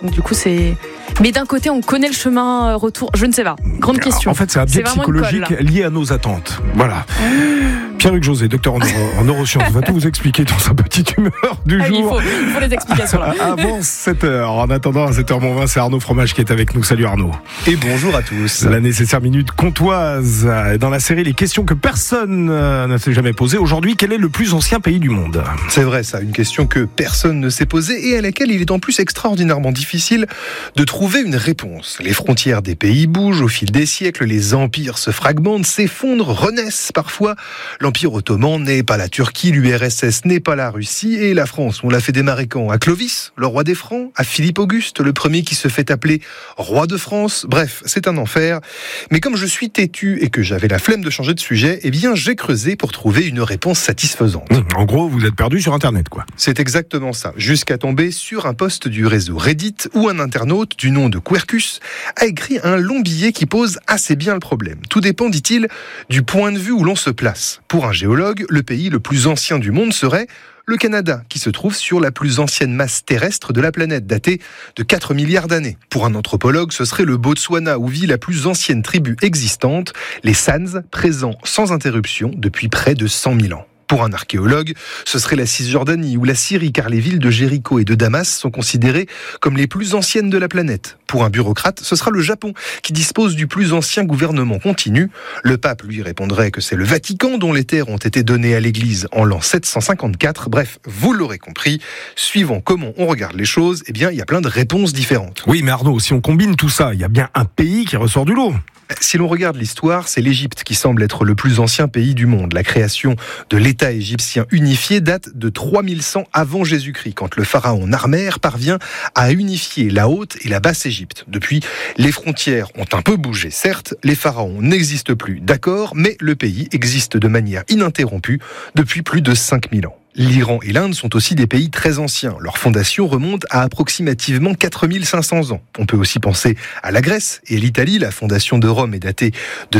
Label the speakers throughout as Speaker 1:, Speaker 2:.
Speaker 1: Du coup, c'est... Mais d'un côté, on connaît le chemin retour. Je ne sais pas. Grande question.
Speaker 2: En fait, c'est un biais psychologique lié à nos attentes. Voilà. Pierre-Hugues José, docteur en neurosciences, va tout vous expliquer dans sa petite humeur du jour.
Speaker 1: Il faut les explications là.
Speaker 2: Avant 7h. En attendant, à 7h20, c'est Arnaud Fromage qui est avec nous. Salut Arnaud.
Speaker 3: Et bonjour à tous.
Speaker 2: La nécessaire minute comtoise. Dans la série Les questions que personne ne s'est jamais posées. Aujourd'hui, quel est le plus ancien pays du monde ?
Speaker 3: C'est vrai ça, une question que personne ne s'est posée et à laquelle il est en plus extraordinairement difficile de trouver une réponse. Les frontières des pays bougent au fil des siècles, les empires se fragmentent, s'effondrent, renaissent parfois. L'Empire ottoman n'est pas la Turquie, l'URSS n'est pas la Russie et la France, on l'a fait démarrer quand ? À Clovis, le roi des Francs, à Philippe Auguste, le premier qui se fait appeler roi de France. Bref, c'est un enfer. Mais comme je suis têtu et que j'avais la flemme de changer de sujet, eh bien j'ai creusé pour trouver une réponse satisfaisante.
Speaker 2: En gros, vous êtes perdu sur Internet, quoi.
Speaker 3: C'est exactement ça, jusqu'à tomber sur un post du réseau Reddit où un internaute du nom de Quercus a écrit un long billet qui pose assez bien le problème. Tout dépend, dit-il, du point de vue où l'on se place. Pour un géologue, le pays le plus ancien du monde serait le Canada, qui se trouve sur la plus ancienne masse terrestre de la planète, datée de 4 milliards d'années. Pour un anthropologue, ce serait le Botswana, où vit la plus ancienne tribu existante, les Sans, présents sans interruption depuis près de 100 000 ans. Pour un archéologue, ce serait la Cisjordanie ou la Syrie, car les villes de Jéricho et de Damas sont considérées comme les plus anciennes de la planète. Pour un bureaucrate, ce sera le Japon, qui dispose du plus ancien gouvernement continu. Le pape lui répondrait que c'est le Vatican dont les terres ont été données à l'Église en l'an 754. Bref, vous l'aurez compris, suivant comment on regarde les choses, eh bien, il y a plein de réponses différentes.
Speaker 2: Oui, mais Arnaud, si on combine tout ça, il y a bien un pays qui ressort du lot.
Speaker 3: Si l'on regarde l'histoire, c'est l'Égypte qui semble être le plus ancien pays du monde. La création de l'État égyptien unifié date de 3100 avant Jésus-Christ, quand le pharaon Narmer parvient à unifier la Haute et la Basse Égypte. Depuis, les frontières ont un peu bougé, certes, les pharaons n'existent plus, d'accord, mais le pays existe de manière ininterrompue depuis plus de 5000 ans. L'Iran et l'Inde sont aussi des pays très anciens. Leur fondation remonte à approximativement 4500 ans. On peut aussi penser à la Grèce et à l'Italie. La fondation de Rome est datée de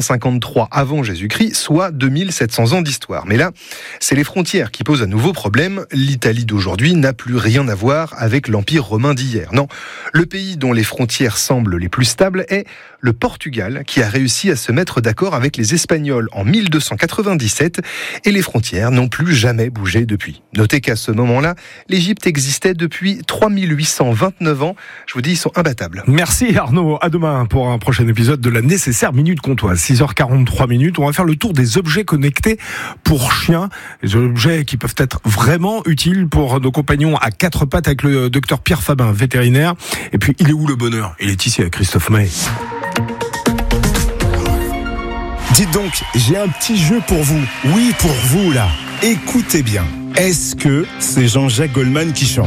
Speaker 3: 753 avant Jésus-Christ, soit 2700 ans d'histoire. Mais là, c'est les frontières qui posent un nouveau problème. L'Italie d'aujourd'hui n'a plus rien à voir avec l'Empire romain d'hier. Non, le pays dont les frontières semblent les plus stables est le Portugal, qui a réussi à se mettre d'accord avec les Espagnols en 1297 et les frontières n'ont plus jamais bougé depuis. Notez qu'à ce moment-là, l'Égypte existait depuis 3829 ans. Je vous dis, ils sont imbattables.
Speaker 2: Merci Arnaud. À demain pour un prochain épisode de la nécessaire minute comtoise. 6h43 minutes. On va faire le tour des objets connectés pour chiens. Des objets qui peuvent être vraiment utiles pour nos compagnons à quatre pattes avec le docteur Pierre Fabin, vétérinaire. Et puis, il est où le bonheur ? Il est ici avec Christophe Maé.
Speaker 4: Dites donc, j'ai un petit jeu pour vous. Oui, pour vous, là. Écoutez bien. Est-ce que c'est Jean-Jacques Goldman qui chante ?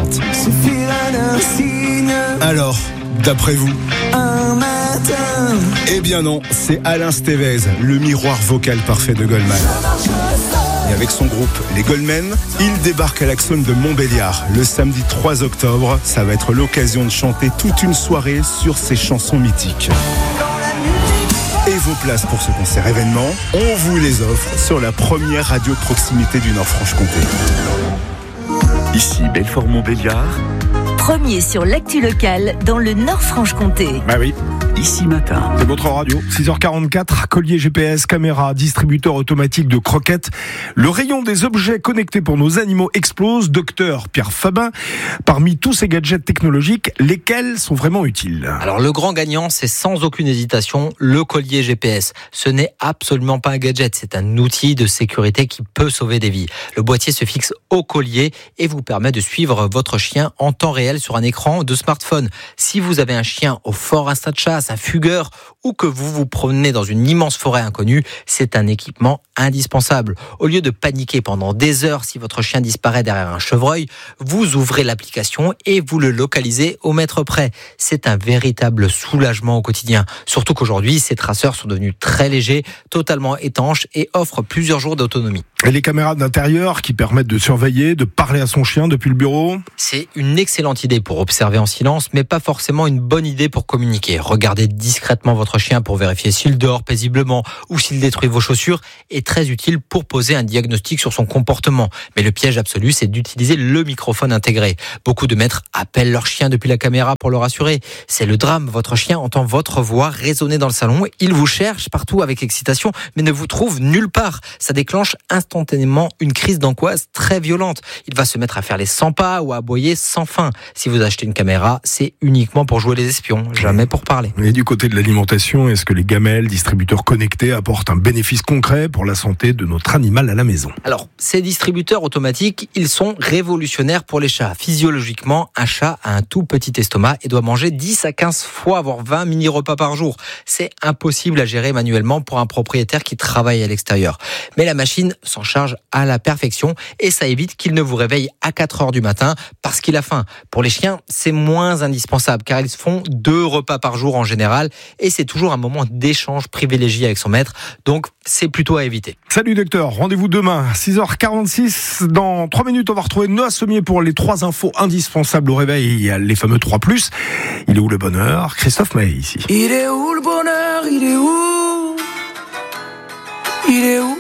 Speaker 4: Alors, d'après vous ?
Speaker 5: Un matin.
Speaker 4: Eh bien non, c'est Alain Stevez, le miroir vocal parfait de Goldman. Et avec son groupe, les Goldmen, il débarque à l'Axone de Montbéliard le samedi 3 octobre. Ça va être l'occasion de chanter toute une soirée sur ces chansons mythiques. Et vos places pour ce concert événement, on vous les offre sur la première radio de proximité du Nord-Franche-Comté.
Speaker 6: Ici Belfort-Montbéliard.
Speaker 7: Premier sur l'actu locale dans le Nord-Franche-Comté.
Speaker 2: Bah oui.
Speaker 6: Ici Matin.
Speaker 2: C'est votre radio. 6h44, collier GPS, caméra, distributeur automatique de croquettes. Le rayon des objets connectés pour nos animaux explose. Docteur Pierre Fabin, parmi tous ces gadgets technologiques, lesquels sont vraiment utiles ?
Speaker 8: Alors le grand gagnant, c'est sans aucune hésitation le collier GPS. Ce n'est absolument pas un gadget, c'est un outil de sécurité qui peut sauver des vies. Le boîtier se fixe au collier et vous permet de suivre votre chien en temps réel sur un écran de smartphone. Si vous avez un chien au fort instinct de chasse, un fugueur ou que vous vous promenez dans une immense forêt inconnue, c'est un équipement indispensable. Au lieu de paniquer pendant des heures si votre chien disparaît derrière un chevreuil, vous ouvrez l'application et vous le localisez au mètre près. C'est un véritable soulagement au quotidien. Surtout qu'aujourd'hui, ces traceurs sont devenus très légers, totalement étanches et offrent plusieurs jours d'autonomie.
Speaker 2: Et les caméras d'intérieur qui permettent de surveiller, de parler à son chien depuis le bureau ?
Speaker 8: C'est une excellente idée pour observer en silence, mais pas forcément une bonne idée pour communiquer. Regardez discrètement votre votre chien pour vérifier s'il dort paisiblement ou s'il détruit vos chaussures est très utile pour poser un diagnostic sur son comportement. Mais le piège absolu, c'est d'utiliser le microphone intégré. Beaucoup de maîtres appellent leur chien depuis la caméra pour le rassurer. C'est le drame. Votre chien entend votre voix résonner dans le salon. Il vous cherche partout avec excitation, mais ne vous trouve nulle part. Ça déclenche instantanément une crise d'angoisse très violente. Il va se mettre à faire les 100 pas ou à aboyer sans fin. Si vous achetez une caméra, c'est uniquement pour jouer les espions, jamais pour parler.
Speaker 2: Et du côté de l'alimentation, est-ce que les gamelles, distributeurs connectés, apportent un bénéfice concret pour la santé de notre animal à la maison?
Speaker 8: Alors, ces distributeurs automatiques, ils sont révolutionnaires pour les chats. Physiologiquement, un chat a un tout petit estomac et doit manger 10 à 15 fois, voire 20 mini-repas par jour. C'est impossible à gérer manuellement pour un propriétaire qui travaille à l'extérieur. Mais la machine s'en charge à la perfection et ça évite qu'il ne vous réveille à 4 heures du matin parce qu'il a faim. Pour les chiens, c'est moins indispensable car ils font 2 repas par jour en général et c'est toujours un moment d'échange privilégié avec son maître. Donc, c'est plutôt à éviter.
Speaker 2: Salut docteur, rendez-vous demain, 6h46. Dans 3 minutes, on va retrouver Noah Sommier pour les 3 infos indispensables au réveil. Il y a les fameux 3+. Il est où le bonheur? Christophe Maé ici.
Speaker 5: Il est où le bonheur? Il est où? Il est où?